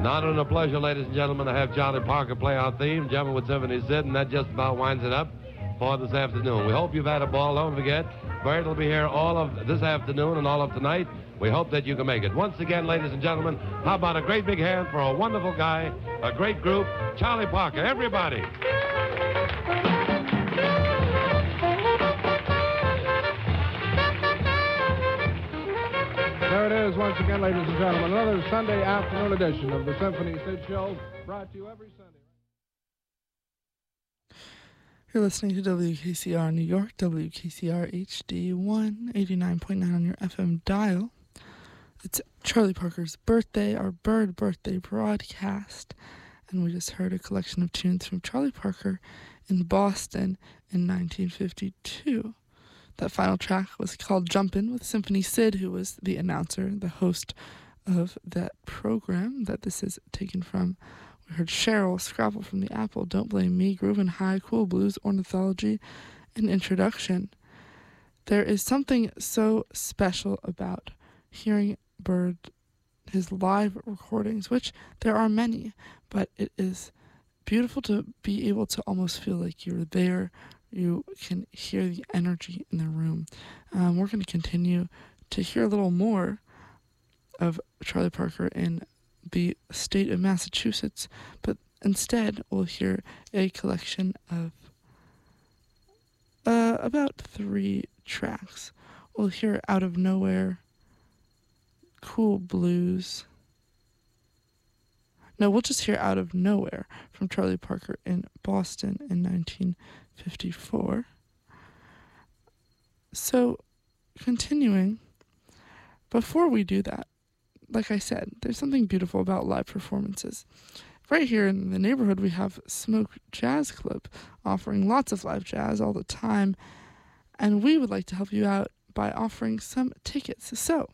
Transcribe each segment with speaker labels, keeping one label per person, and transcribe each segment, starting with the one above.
Speaker 1: honor and a pleasure, ladies and gentlemen, to have Charlie Parker play our theme, Jumping with Symphony Sid, and that just about winds it up for this afternoon. We hope you've had a ball. Don't forget, Bert will be here all of this afternoon and all of tonight. We hope that you can make it. Once again, ladies and gentlemen, how about a great big hand for a wonderful guy, a great group, Charlie Parker. Everybody.
Speaker 2: There it is once again, ladies and gentlemen. Another Sunday afternoon edition of the Symphony Sid Show, brought to you every Sunday.
Speaker 3: You're listening to WKCR New York, WKCR HD 189.9 on your FM dial. It's Charlie Parker's birthday, our Bird birthday broadcast, and we just heard a collection of tunes from Charlie Parker in Boston in 1952. That final track was called Jumpin' with Symphony Sid, who was the announcer, the host of that program that this is taken from. We heard Cheryl, Scrapple from the Apple, Don't Blame Me, Groovin' High, Cool Blues, Ornithology, and Introduction. There is something so special about hearing Bird, his live recordings, which there are many, but it is beautiful to be able to almost feel like you're there. You can hear the energy in the room. We're going to continue to hear a little more of Charlie Parker in the state of Massachusetts, but instead we'll hear a collection of about 3 tracks. We'll hear Out of Nowhere, Cool Blues. No, we'll just hear Out of Nowhere from Charlie Parker in Boston in 1954. So, continuing, before we do that, like I said, there's something beautiful about live performances. Right here in the neighborhood, we have Smoke Jazz Club offering lots of live jazz all the time, and we would like to help you out by offering some tickets. So,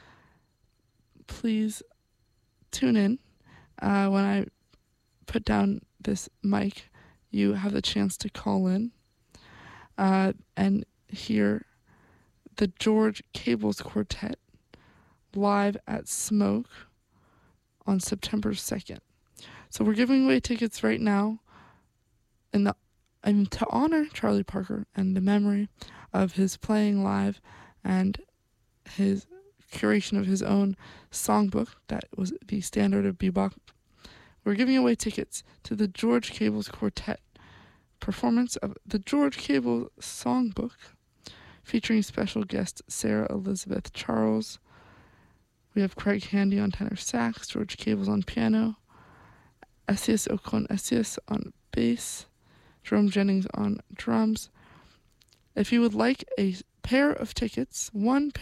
Speaker 3: please tune in. When I put down this mic, you have the chance to call in and hear the George Cables Quartet live at Smoke on September 2nd. So we're giving away tickets right now and to honor Charlie Parker and the memory of his playing live and his curation of his own songbook that was the standard of bebop. We're giving away tickets to the George Cables Quartet performance of the George Cable Songbook, featuring special guest Sarah Elizabeth Charles. We have Craig Handy on tenor sax, George Cables on piano, Asias Okon Asias on bass, Jerome Jennings on drums. If you would like a pair of tickets, one pair